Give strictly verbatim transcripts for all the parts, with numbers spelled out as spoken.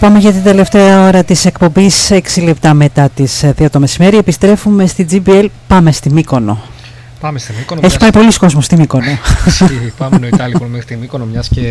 Πάμε για την τελευταία ώρα της εκπομπής, έξι λεπτά μετά τις δύο το μεσημέρι. Επιστρέφουμε στη τζι μπι ελ, πάμε στη Μύκονο. Πάμε στη Μύκονο. Έχει πάει πολλοί κόσμος στη Μύκονο. Πάμε νοητά λοιπόν μέχρι τη Μύκονο, μιας και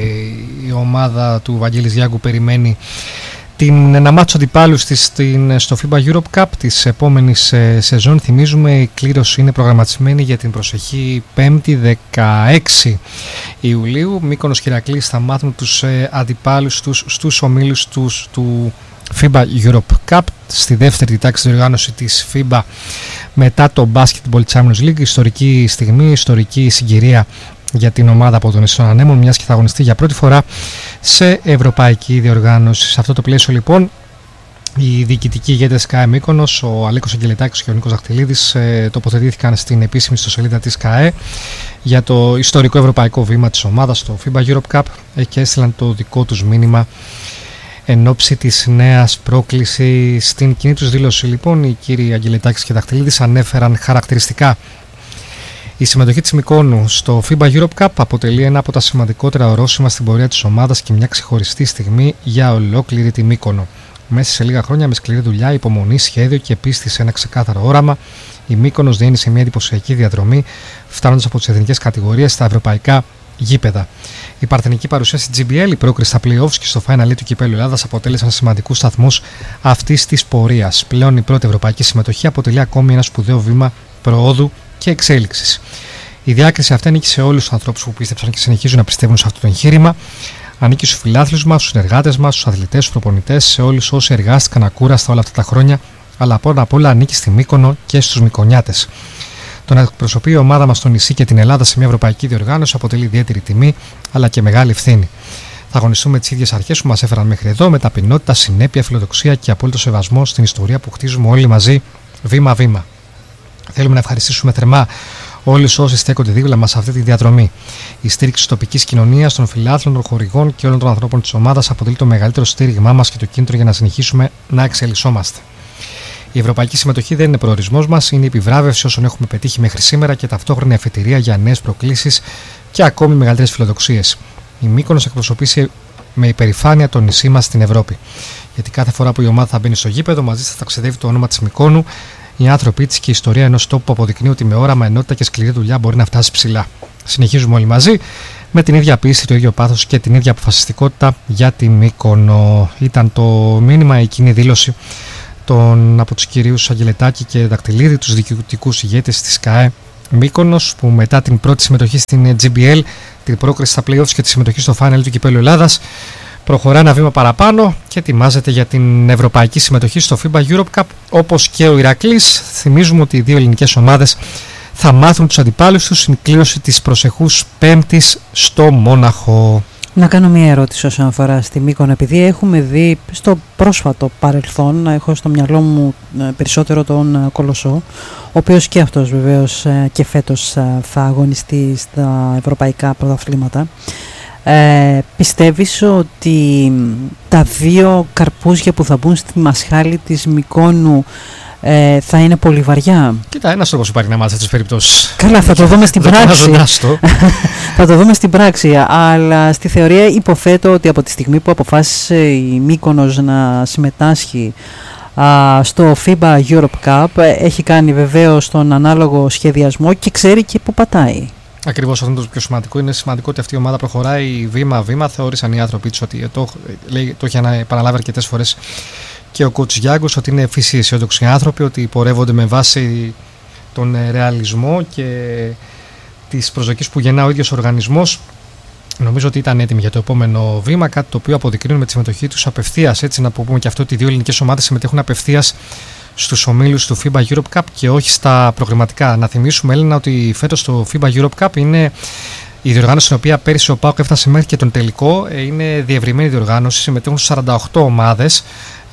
η ομάδα του Βαγγέλης Γιάγκου περιμένει την, ένα μάτσο αντιπάλους της στο φίμπα Europe Cup της επόμενης ε, σεζόν. Θυμίζουμε, η κλήρωση είναι προγραμματισμένη για την προσεχή πέμπτη δεκαέξι Ιουλίου. Μύκονος και Ηρακλής θα μάθουν τους ε, αντιπάλους τους στους ομίλους τους του φίμπα Europe Cup, στη δεύτερη τάξη διοργάνωση της φίμπα μετά το Basketball Champions League. Ιστορική στιγμή, ιστορική συγκυρία για την ομάδα από τον Ισόνα Ανέμων, μιας και θα αγωνιστεί για πρώτη φορά σε ευρωπαϊκή διοργάνωση. Σε αυτό το πλαίσιο λοιπόν οι διοικητικοί ηγέτες ΚΑΕ Μύκονος, ο Αλέκος Αγγελετάκης και ο Νίκος Δαχτυλίδης, ε, τοποθετήθηκαν στην επίσημη ιστοσελίδα της ΚΑΕ για το ιστορικό ευρωπαϊκό βήμα της ομάδας στο φίμπα Europe Cup ε, και έστειλαν το δικό τους μήνυμα εν ώψη της νέας πρόκλησης. Στην κοινή τους δήλωση λοιπόν οι κύριοι Αγγελετάκης και Δαχτυλίδης ανέφεραν χαρακτηριστικά: η συμμετοχή της Μυκόνου στο φίμπα Europe Cup αποτελεί ένα από τα σημαντικότερα ορόσημα στην πορεία της ομάδας και μια ξεχωριστή στιγμή για ολόκληρη τη Μύκονο. Μέσα σε λίγα χρόνια, με σκληρή δουλειά, υπομονή, σχέδιο και πίστη σε ένα ξεκάθαρο όραμα, η Μύκονος διένυσε μια εντυπωσιακή διαδρομή, φτάνοντας από τις εθνικές κατηγορίες στα ευρωπαϊκά γήπεδα. Η παρθενική παρουσία στη τζι μπι ελ, η πρόκριση στα playoffs και στο Final του Κυπέλλου Ελλάδας αποτέλεσαν σημαντικούς σταθμούς αυτής της πορείας. Πλέον η πρώτη ευρωπαϊκή συμμετοχή αποτελεί ακόμη ένα σπουδαίο βήμα προόδου και εξέλιξης. Η διάκριση αυτή ανήκει σε όλους τους ανθρώπους που πίστεψαν και συνεχίζουν να πιστεύουν σε αυτό το εγχείρημα. Ανήκει στους φιλάθλους μας, στους συνεργάτες μας, στους αθλητές, στους προπονητές, σε όλους όσοι εργάστηκαν ακούραστα όλα αυτά τα χρόνια, αλλά πρώτα απ' όλα ανήκει στη Μύκονο και στους Μυκονιάτες. Το να εκπροσωπεί η ομάδα μας στο νησί και την Ελλάδα σε μια ευρωπαϊκή διοργάνωση αποτελεί ιδιαίτερη τιμή, αλλά και μεγάλη ευθύνη. Θα αγωνιστούμε τις ίδιες αρχές που μας έφεραν μέχρι εδώ, με ταπεινότητα, συνέπεια, φιλοδοξία και απόλυτο σεβασμό στην ιστορία που χτίζουμε όλοι μαζί βήμα-βήμα. Θέλουμε να ευχαριστήσουμε θερμά όλους όσοι στέκονται δίπλα μας σε αυτή τη διαδρομή. Η στήριξη της τοπικής κοινωνίας, των φιλάθλων, των χορηγών και όλων των ανθρώπων της ομάδας αποτελεί το μεγαλύτερο στήριγμά μας και το κίνητρο για να συνεχίσουμε να εξελισσόμαστε. Η ευρωπαϊκή συμμετοχή δεν είναι προορισμός μας, είναι η επιβράβευση όσων έχουμε πετύχει μέχρι σήμερα και ταυτόχρονη αφετηρία για νέες προκλήσεις και ακόμη μεγαλύτερες φιλοδοξίες. Η Μύκονος εκπροσωπήσει με υπερηφάνεια το νησί μας στην Ευρώπη. Γιατί κάθε φορά που η ομάδα θα μπαίνει στο γήπεδο, μαζί θα ταξιδεύει το όνομα της Μυκόνου, οι άνθρωποι της και η ιστορία ενός τόπου που αποδεικνύει ότι με όραμα, ενότητα και σκληρή δουλειά μπορεί να φτάσει ψηλά. Συνεχίζουμε όλοι μαζί με την ίδια πίστη, το ίδιο πάθος και την ίδια αποφασιστικότητα για τη Μύκονο. Ήταν το μήνυμα, η κοινή δήλωση των, από τους κυρίους Αγγελετάκη και Δακτυλίδη, τους διοικητικούς ηγέτες της ΚΑΕ Μύκονος, που μετά την πρώτη συμμετοχή στην τζι μπι ελ, την πρόκριση στα playoffs και τη συμμετοχή στο Final του Κυπέλλου Ελλάδας, προχωρά ένα βήμα παραπάνω και ετοιμάζεται για την ευρωπαϊκή συμμετοχή στο φίμπα Europe Cup, όπως και ο Ηρακλής. Θυμίζουμε ότι οι δύο ελληνικές ομάδες θα μάθουν τους αντιπάλους τους στην κλήρωση της προσεχούς Πέμπτης στο Μόναχο. Να κάνω μια ερώτηση όσον αφορά στη Μύκονο, επειδή έχουμε δει στο πρόσφατο παρελθόν, έχω στο μυαλό μου περισσότερο τον Κολοσσό, ο οποίος και αυτός βεβαίως και φέτος θα αγωνιστεί στα ευρωπαϊκά πρωταθλήματα. Ε, πιστεύεις ότι τα δύο καρπούζια που θα μπουν στη μασχάλη της Μυκόνου ε, θα είναι πολύ βαριά? Κοίτα, ένας τρόπος υπάρχει να μάθει αυτές τις περιπτώσεις. Καλά, θα το δούμε στην πράξη. Θα το δούμε στην πράξη, αλλά στη θεωρία υποθέτω ότι από τη στιγμή που αποφάσισε η Μύκονος να συμμετάσχει α, στο φίμπα Europe Cup, έχει κάνει βεβαίως τον ανάλογο σχεδιασμό και ξέρει και που πατάει. Ακριβώς, αυτό είναι το πιο σημαντικό. Είναι σημαντικό ότι αυτή η ομάδα προχωράει βήμα-βήμα. Θεώρησαν οι άνθρωποι της ότι το, λέει, το έχει επαναλάβει αρκετές φορές και ο coach Γιάγκος, ότι είναι φύση αισιόδοξοι άνθρωποι, ότι πορεύονται με βάση τον ρεαλισμό και τις προσδοκίες που γεννά ο ίδιος ο οργανισμός. Νομίζω ότι ήταν έτοιμοι για το επόμενο βήμα, κάτι το οποίο αποδεικνύουν με τη συμμετοχή τους απευθείας. Έτσι, να πούμε και αυτό ότι οι δύο ελληνικές ομάδες συμμετέχουν απευθείας στους ομίλους του φίμπα Europe Cup και όχι στα προγραμματικά. Να θυμίσουμε, Έλληνα, ότι φέτος το φίμπα Europe Cup είναι η διοργάνωση στην οποία πέρυσι ο ΠΑΟΚ έφτασε μέχρι και τον τελικό. Είναι διευρυμένη διοργάνωση, συμμετέχουν σαράντα οκτώ ομάδες.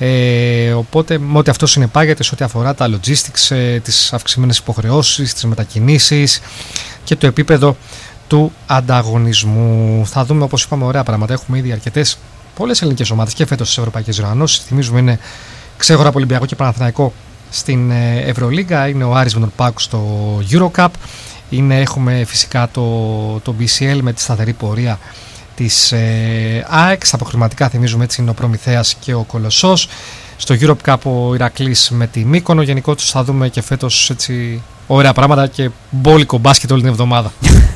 Ε, οπότε, με ό,τι αυτό συνεπάγεται σε ό,τι αφορά τα logistics, ε, τις αυξημένες υποχρεώσεις, τις μετακινήσεις και το επίπεδο του ανταγωνισμού. Θα δούμε, όπως είπαμε, ωραία πράγματα. Έχουμε ήδη αρκετές, πολλές ελληνικές ομάδες και φέτος στις ευρωπαϊκές διοργανώσεις. Θυμίζουμε, είναι ξέχωρα από Ολυμπιακό και Παναθηναϊκό στην Ευρωλίγκα. Είναι ο Άρης με τον ΠΑΟΚ στο Euro Cup. Είναι, έχουμε φυσικά το, το μπι σι ελ με τη σταθερή πορεία της ε, ΑΕΚ. Στα αποκριματικά θυμίζουμε έτσι είναι ο Προμηθέας και ο Κολοσσός. Στο Europe Cup ο Ηρακλής με τη Μύκονο. Γενικώς θα δούμε και φέτος έτσι ωραία πράγματα και μπόλικο μπάσκετ όλη την εβδομάδα.